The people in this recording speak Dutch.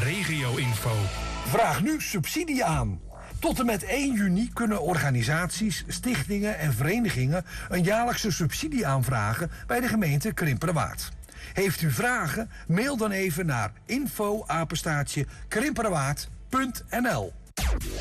regio-info. Vraag nu subsidie aan. Tot en met 1 juni kunnen organisaties, stichtingen en verenigingen een jaarlijkse subsidie aanvragen bij de gemeente Krimpenerwaard. Heeft u vragen? Mail dan even naar info@krimpenerwaard.nl.